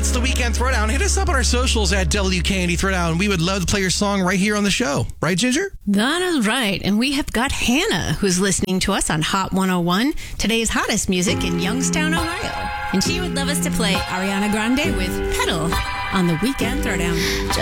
It's the Weekend Throwdown. Hit us up on our socials at WKND Throwdown. We would love to play your song right here on the show. Right, Ginger? That is right. And we have got Hannah, who's listening to us on Hot 101, today's hottest music in Youngstown, Ohio. And she would love us to play Ariana Grande with Pedal on the Weekend Throwdown.